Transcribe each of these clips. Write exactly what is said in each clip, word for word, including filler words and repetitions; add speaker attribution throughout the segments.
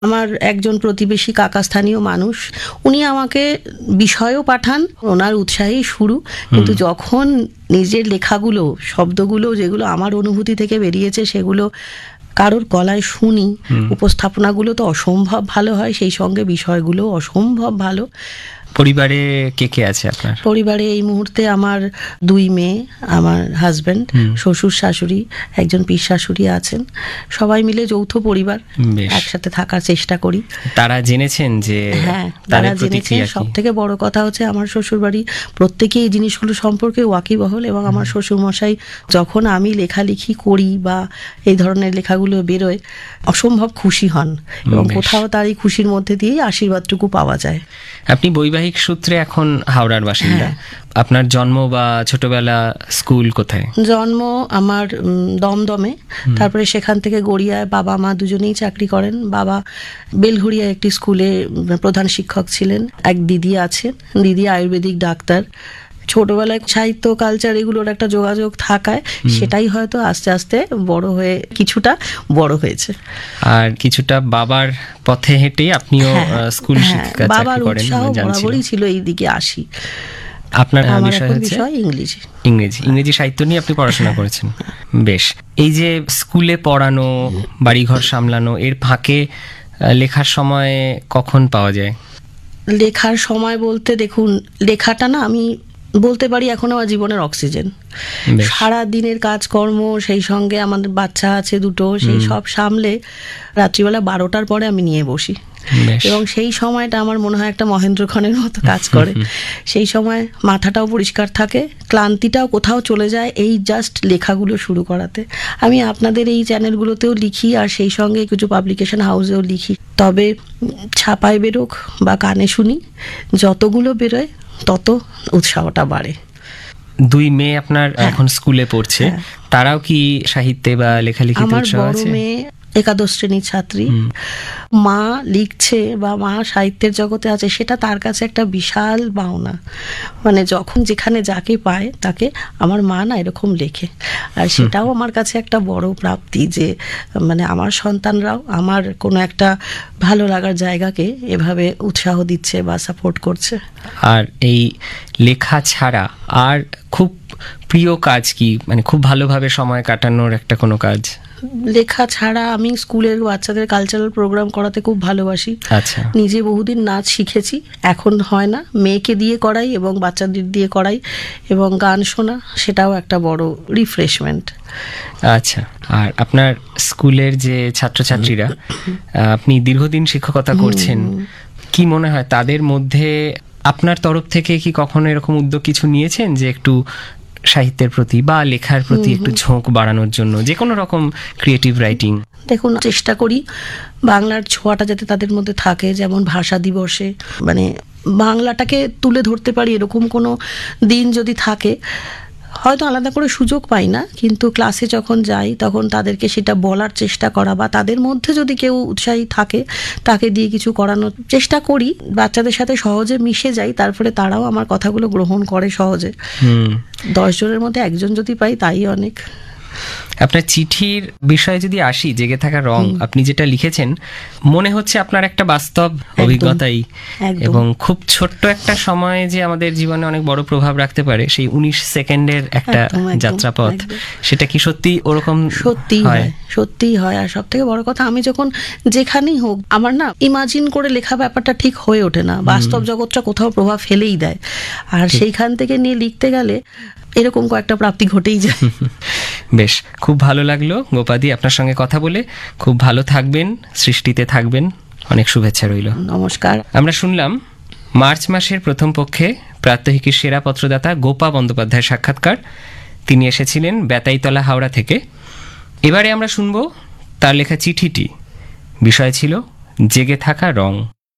Speaker 1: আমার একজন প্রতিবেশী কাকা স্থানীয় মানুষ, উনি আমাকে বিষয়ও পাঠান, ওনার উৎসাহেই শুরু। কিন্তু যখন নিজের লেখাগুলো, শব্দগুলো যেগুলো আমার অনুভূতি থেকে বেরিয়েছে সেগুলো কারোর গলায় শুনি, উপস্থাপনাগুলো তো অসম্ভব ভালো হয়, সেই সঙ্গে বিষয়গুলো অসম্ভব ভালো।
Speaker 2: পরিবারে কে কে আছে আপনার?
Speaker 1: পরিবারে এই মুহূর্তে আমার দুই মেয়ে, আমার হাজবেন্ড, শ্বশুর শাশুড়ি, একজন পিস শাশুড়ি আছেন। সবাই মিলে যৌথ পরিবার, একসাথে থাকার চেষ্টা করি।
Speaker 2: তারা জেনেছেন যে?
Speaker 1: হ্যাঁ, তারা জেনেছেন। সব থেকে বড় কথা হচ্ছে আমার শ্বশুর বাড়ি প্রত্যেকে এই জিনিসগুলো সম্পর্কে ওয়াকিবহল, এবং আমার শ্বশুর মশাই যখন আমি লেখালেখি করি বা এই ধরনের লেখাগুলো বেরোয় অসম্ভব খুশি হন, এবং কোথাও তার এই খুশির মধ্যে দিয়েই আশীর্বাদটুকু পাওয়া যায়।
Speaker 2: আপনি বৈবাহিক সূত্রে এখন হাওড়ার বাসিন্দা। আপনার জন্ম বা ছোটবেলা স্কুল কোথায়?
Speaker 1: জন্ম আমার দমদমে, তারপরে সেখান থেকে গড়িয়ায় বাবা মা দুজনেই চাকরি করেন। বাবা বেলঘড়িয়া একটি স্কুলে প্রধান শিক্ষক ছিলেন। এক দিদি আছেন, দিদি আয়ুর্বেদিক ডাক্তার। ছোটবেলায় সাহিত্য কালচার এগুলোর একটা যোগাযোগ থাকায় সেটাই হয়তো আস্তে আস্তে বড় হয়ে কিছুটা বড় হয়েছে।
Speaker 2: আর কিছুটা বাবার পথে হেঁটে আপনিও স্কুল শিক্ষিকা
Speaker 1: বাবার উৎসাহ বরাবরই ছিল এই দিকে আসি।
Speaker 2: আপনার বিষয় হচ্ছে
Speaker 1: ইংরেজি।
Speaker 2: ইংরেজি ইংরেজি সাহিত্য নিয়ে আপনি পড়াশোনা করেছেন। বেশ। এই যে স্কুলে পড়ানো, বাড়িঘর সামলানো, এর ফাঁকে লেখার সময় কখন পাওয়া যায়?
Speaker 1: লেখার সময় বলতে দেখুন, লেখাটা না আমি বলতে পারি এখন আমার জীবনের অক্সিজেন। সারা দিনের কাজকর্ম, সেই সঙ্গে আমাদের বাচ্চা আছে দুটো, সেই সব সামলে রাত্রিবেলা বারোটার পরে আমি নিয়ে বসি, এবং সেই সময়টা আমার মনে হয় একটা মহেন্দ্রক্ষণের মতো কাজ করে। সেই সময় মাথাটাও পরিষ্কার থাকে, ক্লান্তিটাও কোথাও চলে যায় এই জাস্ট লেখাগুলো শুরু করাতে। আমি আপনাদের এই চ্যানেলগুলোতেও লিখি, আর সেই সঙ্গে কিছু পাবলিকেশন হাউসেও লিখি। তবে ছাপায় বেরোক বা কানে শুনি, যতগুলো বেরোয় তত উৎসাহটা বাড়ে।
Speaker 2: দুই মেয়ে আপনার এখন স্কুলে পড়ছে, তারাও কি সাহিত্যে বা লেখালেখিতে উৎসাহ আছে?
Speaker 1: আমার বড় মেয়ে একাদশ শ্রেণীর ছাত্রী, মা লিখছে বা মা সাহিত্যের জগতে আছে, সেটা তার কাছে একটা বিশাল পাওনা। মানে যখন যেখানে যাকে পায় তাকে আমার মা না এরকম লেখে, আর সেটাও আমার কাছে একটা বড় প্রাপ্তি যে মানে আমার সন্তানরাও আমার কোনো একটা ভালো লাগার জায়গাকে এভাবে উৎসাহ দিচ্ছে বা সাপোর্ট করছে।
Speaker 2: আর এই লেখা ছাড়া আর খুব প্রিয় কাজ কি, মানে খুব ভালোভাবে সময় কাটানোর একটা কোনো কাজ?
Speaker 1: লেখা ছাড়া আমি স্কুলের বাচ্চাদের কালচারাল প্রোগ্রাম করাতে খুব ভালোবাসি।
Speaker 2: আচ্ছা।
Speaker 1: নিজে বহুদিন নাচ শিখেছি, এখন হয় না, মেয়েকে দিয়ে করাই এবং বাচ্চাদের দিয়ে করাই, এবং গান শোনা সেটাও একটা বড় রিফ্রেশমেন্ট।
Speaker 2: আচ্ছা। আর আপনার স্কুলের যে ছাত্রছাত্রীরা, আপনি দীর্ঘদিন শিক্ষকতা করছেন, কি মনে হয় তাদের মধ্যে আপনার তরফ থেকে কি কখনো এরকম উদ্যোগ কিছু নিয়েছেন যে একটু সাহিত্যের প্রতি বা লেখার প্রতি একটু ঝোঁক বাড়ানোর জন্য, যে কোনো রকম ক্রিয়েটিভ রাইটিং?
Speaker 1: দেখুন, চেষ্টা করি বাংলার ছোঁয়াটা যাতে তাদের মধ্যে থাকে। যেমন ভাষা দিবসে মানে বাংলাটাকে তুলে ধরতে পারি এরকম কোনো দিন যদি থাকে, হয়তো আলাদা করে সুযোগ পাই না, কিন্তু ক্লাসে যখন যাই তখন তাদেরকে সেটা বলার চেষ্টা করা, বা তাদের মধ্যে যদি কেউ উৎসাহী থাকে তাকে দিয়ে কিছু করানোর চেষ্টা করি। বাচ্চাদের সাথে সহজে মিশে যাই, তারপরে তারাও আমার কথাগুলো গ্রহণ করে সহজে। দশ জনের মধ্যে একজন যদি পাই তাই অনেক।
Speaker 2: আপনার চিঠির বিষয়ে যদি আসি, জেগে থাকা রং, আপনি যেটা লিখেছেন মনে হচ্ছে আপনার একটা বাস্তব অভিজ্ঞতাই, এবং খুব ছোট্ট একটা সময় যে আমাদের জীবনে অনেক বড় প্রভাব রাখতে পারে, সেই উনিশ সেকেন্ডের একটা যাত্রাপথ, সেটা কি সত্যি ওরকম?
Speaker 1: সত্যি হয়, সত্যিই হয়। আর সব থেকে বড় কথা, আমি যখন যেখানেই হোক, আমার না ইমাজিন করে লেখা ব্যাপারটা ঠিক হয়ে ওঠে না, বাস্তব জগৎটা কোথাও প্রভাব ফেলেই দেয়, আর সেইখান থেকে নিয়ে লিখতে গেলে এরকম কয়েকটা প্রাপ্তি ঘটেই যায়।
Speaker 2: বেশ, খুব ভালো লাগলো গোপাদি আপনার সঙ্গে কথা বলে। খুব ভালো থাকবেন, সৃষ্টিতে থাকবেন, অনেক শুভেচ্ছা রইল।
Speaker 1: নমস্কার।
Speaker 2: আমরা শুনলাম মার্চ মাসের প্রথম পক্ষে প্রাত্যহিকীর সেরা পত্রদাতা গোপা বন্দ্যোপাধ্যায়ের সাক্ষাৎকার। তিনি এসেছিলেন বেতাইতলা, হাওড়া থেকে। এবারে আমরা শুনব তার লেখা চিঠিটি। বিষয় ছিল জেগে থাকা রং।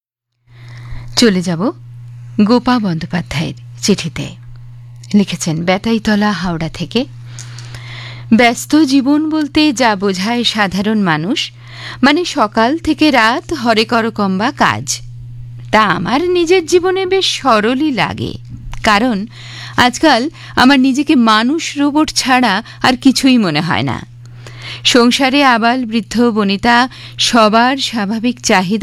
Speaker 3: চলে যাব গোপা বন্দ্যোপাধ্যায়ের চিঠিতে। লিখেছেন বেতাইতলা, হাওড়া থেকে। ব্যস্ত জীবন বলতে যা বোঝায় সাধারণ মানুষ, মানে সকাল থেকে রাত হরেক রকম্বা কাজ, তা আমার নিজের জীবনে বেশ সরলই লাগে। কারণ আজকাল আমার নিজেকে মানুষ রোবট ছাড়া আর কিছুই মনে হয় না। সংসারে আবাল বৃদ্ধ বনিতা সবার স্বাভাবিক চাহিদা